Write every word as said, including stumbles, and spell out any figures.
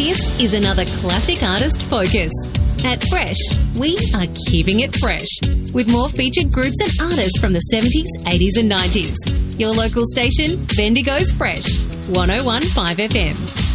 This is another classic artist focus. At Fresh, we are keeping it fresh with more featured groups and artists from the seventies, eighties and nineties. Your local station, Bendigo's Fresh, one oh one point five F M.